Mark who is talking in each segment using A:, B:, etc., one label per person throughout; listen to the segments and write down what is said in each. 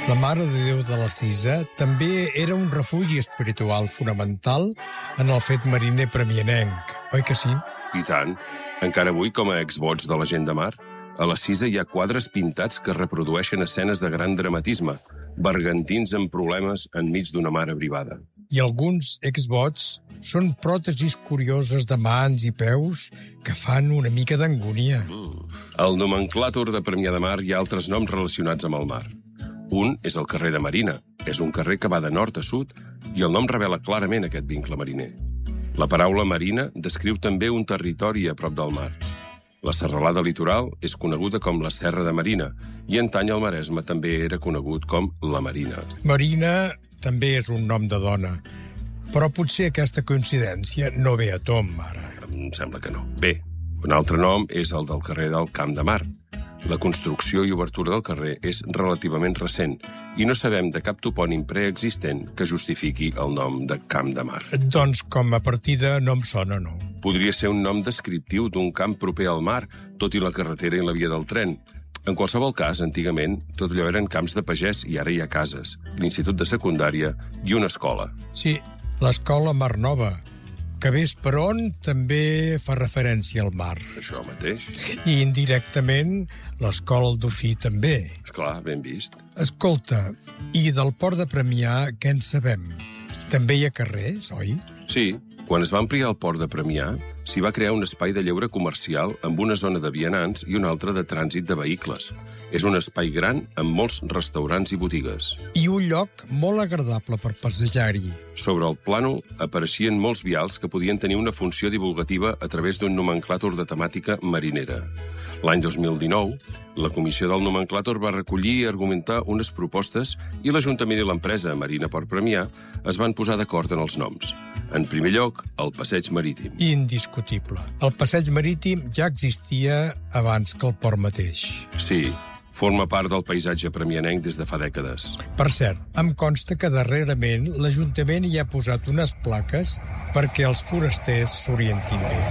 A: La Mare de Déu de la Cisa també era un refugi espiritual fonamental en el fet mariner premianenc, oi que sí?
B: I tant. Encara avui, com a exvots de la gent de mar, a la Cisa hi ha quadres pintats que reprodueixen escenes de gran dramatisme, bergantins amb problemes enmig d'una mar abrivada.
A: I alguns exvots són pròtesis curioses de mans i peus que fan una mica d'angúnia.
B: Al nomenclàtor de Premià de Mar hi ha altres noms relacionats amb el mar. Un és el carrer de Marina. És un carrer que va de nord a sud i el nom revela clarament aquest vincle mariner. La paraula marina descriu també un territori a prop del mar. La serralada litoral és coneguda com la Serra de Marina i antany el Maresme també era conegut com la Marina.
A: Marina també és un nom de dona, però potser aquesta coincidència no ve a tom, ara.
B: Em sembla que no. Bé, un altre nom és el del carrer del Camp de Mar. La construcció i obertura del carrer és relativament recent i no sabem de cap topònim preexistent que justifiqui el nom de Camp de Mar.
A: Doncs com a partida no em sona, no.
B: Podria ser un nom descriptiu d'un camp proper al mar, tot i la carretera i la via del tren. En qualsevol cas, antigament, tot allò eren camps de pagès i ara hi ha cases, l'institut de secundària i una escola.
A: Sí, l'escola Mar Nova, que ves per on també fa referència al mar.
B: Això mateix.
A: I indirectament l'escola El Dofí també.
B: Esclar, ben vist.
A: Escolta, i del Port de Premià què en sabem? També hi ha carrers, oi?
B: Sí, quan es va ampliar el port de Premià, s'hi va crear un espai de lleure comercial amb una zona de vianants i una altra de trànsit de vehicles. És un espai gran amb molts restaurants i botigues.
A: I un lloc molt agradable per passejar-hi.
B: Sobre el plànol apareixien molts vials que podien tenir una funció divulgativa a través d'un nomenclàtor de temàtica marinera. L'any 2019, la Comissió del Nomenclàtor va recollir i argumentar unes propostes i l'Ajuntament i l'empresa Marina Port Premià es van posar d'acord en els noms. En primer lloc, el Passeig Marítim.
A: Indiscutible. El Passeig Marítim ja existia abans que el port mateix.
B: Sí, forma part del paisatge premianenc des de fa dècades.
A: Per cert, em consta que darrerament l'Ajuntament hi ha posat unes plaques perquè els forasters s'orientin bé.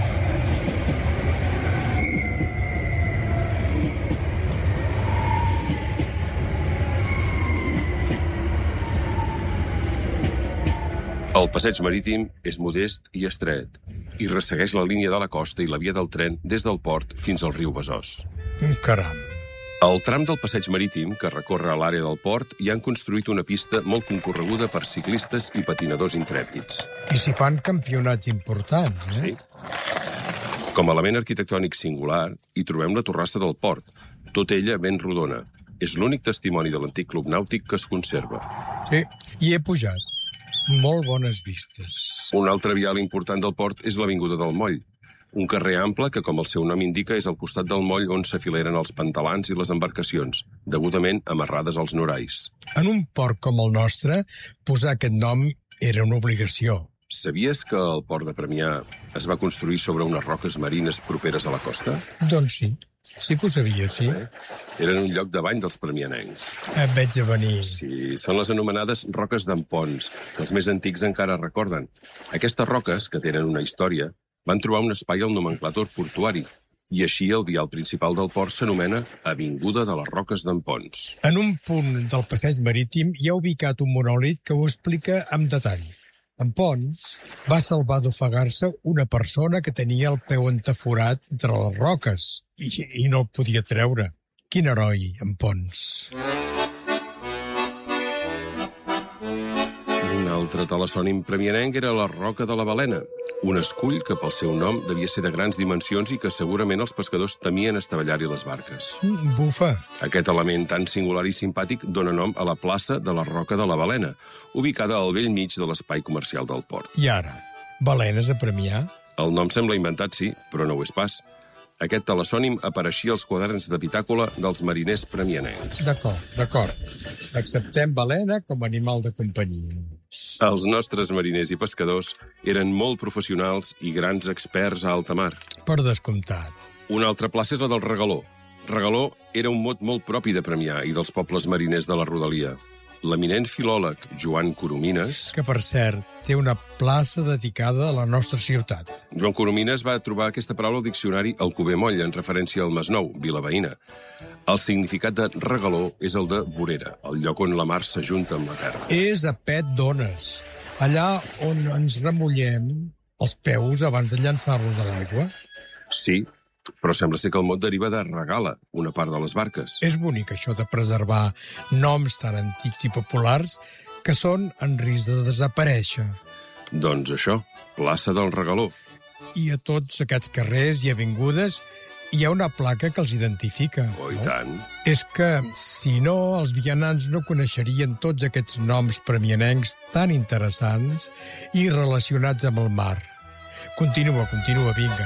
B: El passeig marítim és modest i estret i ressegueix la línia de la costa i la via del tren des del port fins al riu Besòs.
A: Caram!
B: Al tram del passeig marítim, que recorre a l'àrea del port, hi han construït una pista molt concorreguda per ciclistes i patinadors intrèpids.
A: I s'hi fan campionats importants,
B: Sí. Com a element arquitectònic singular, hi trobem la torrassa del port, tota ella ben rodona. És l'únic testimoni de l'antic club nàutic que es conserva.
A: Sí, hi he pujat. Molt bones vistes.
B: Un altre vial important del port és l'Avinguda del Moll, un carrer ample que, com el seu nom indica, és al costat del moll on s'afileren els pantalans i les embarcacions, degudament amarrades als norais.
A: En un port com el nostre, posar aquest nom era una obligació.
B: Sabies que el port de Premià es va construir sobre unes roques marines properes a la costa?
A: Doncs sí, sí que ho sabia, sí.
B: Eren un lloc de bany dels premianencs.
A: Et veig a venir.
B: Sí, són les anomenades roques d'Empons, que els més antics encara recorden. Aquestes roques, que tenen una història, van trobar un espai al nomenclàtor portuari, i així el vial principal del port s'anomena Avinguda de les Roques d'Empons.
A: En un punt del passeig marítim hi ha ubicat un monòlit que ho explica amb detall. En Pons va salvar d'ofegar-se una persona que tenia el peu entaforat entre les roques i no el podia treure. Quin heroi, en Pons.
B: Un altre talasònim premianenc era la Roca de la Balena, un escull que pel seu nom devia ser de grans dimensions i que segurament els pescadors temien estavellar-hi les barques.
A: Bufa.
B: Aquest element tan singular i simpàtic dona nom a la plaça de la Roca de la Balena, ubicada al bell mig de l'espai comercial del port.
A: I ara, balenes a Premià?
B: El nom sembla inventat, sí, però no ho és pas. Aquest talasònim apareixia als quaderns de bitàcola dels mariners premianencs.
A: D'acord. Acceptem balena com a animal de companyia.
B: Els nostres mariners i pescadors eren molt professionals i grans experts a alta mar.
A: Per descomptat.
B: Una altra plaça és la del Regaló. Regaló era un mot molt propi de Premià i dels pobles mariners de la rodalia. L'eminent filòleg Joan Coromines...
A: Que, per cert, té una plaça dedicada a la nostra ciutat.
B: Joan Coromines va trobar aquesta paraula al diccionari Alcover Moll, en referència al Masnou, vila veïna. El significat de regaló és el de vorera, el lloc on la mar s'ajunta amb la terra.
A: És a pet d'ones, allà on ens remullem els peus abans de llançar-los a l'aigua.
B: Sí, però sembla ser que el mot deriva de regala, una part de les barques.
A: És bonic això de preservar noms tan antics i populars que són en risc de desaparèixer.
B: Doncs això, plaça del Regaló.
A: I a tots aquests carrers i avingudes hi ha una placa que els identifica.
B: Oh, i tant.
A: És que, si no, els vianants no coneixerien tots aquests noms premianencs tan interessants i relacionats amb el mar. Continua, vinga.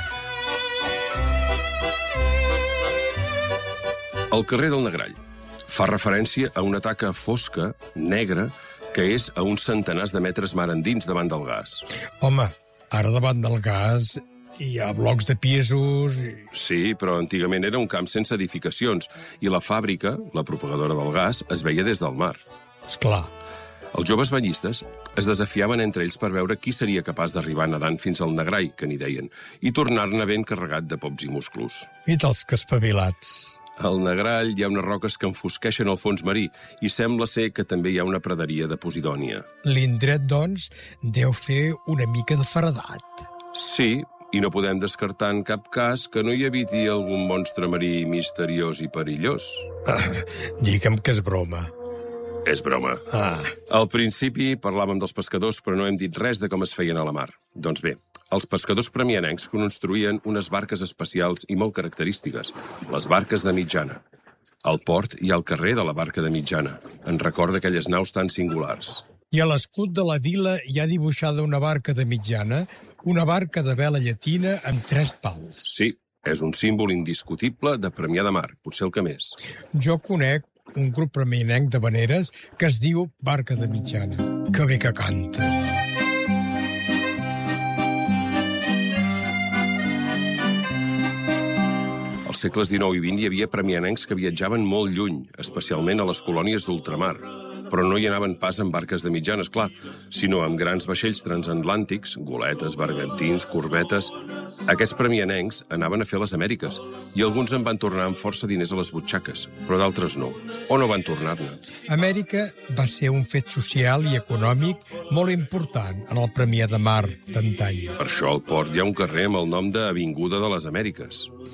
B: El carrer del Negrall fa referència a una taca fosca, negra, que és a uns centenars de metres mar endins davant del gas.
A: Home, ara davant del gas hi ha blocs de pisos...
B: Sí, però antigament era un camp sense edificacions i la fàbrica, la propagadora del gas, es veia des del mar.
A: Esclar.
B: Els joves banyistes es desafiaven entre ells per veure qui seria capaç d'arribar nedant fins al Negrall, que n'hi deien, i tornar-ne ben carregat de pops i musclos.
A: I tals que espavilats.
B: Al Negrall hi ha unes roques que enfosqueixen el fons marí i sembla ser que també hi ha una praderia de Posidònia.
A: L'indret, doncs, deu fer una mica de faradat.
B: Sí, i no podem descartar en cap cas que no hi habiti algun monstre marí misteriós i perillós.
A: Digue'm que és broma.
B: És broma. Al principi parlàvem dels pescadors, però no hem dit res de com es feien a la mar. Doncs bé, els pescadors premianencs construïen unes barques especials i molt característiques, les barques de mitjana. Al port hi ha el carrer de la barca de mitjana, en record d'aquelles naus tan singulars.
A: I a l'escut de la vila hi ha dibuixada una barca de mitjana, una barca de vela llatina amb 3 pals.
B: Sí, és un símbol indiscutible de Premià de Mar, potser el que més.
A: Jo conec un grup premianenc de veneres que es diu Barca de Mitjana. Que bé que canta.
B: Als segles XIX i XX hi havia premianencs que viatjaven molt lluny, especialment a les colònies d'ultramar. Però no hi anaven pas amb barques de mitjanes, clar, sinó amb grans vaixells transatlàntics, goletes, bergantins, corbetes. Aquests premianencs anaven a fer les Amèriques, i alguns en van tornar amb força diners a les butxaques, però d'altres no, o no van tornar-ne.
A: Amèrica va ser un fet social i econòmic molt important en el Premià de Mar d'antany.
B: Per això al port hi ha un carrer amb el nom d'Avinguda de les Amèriques.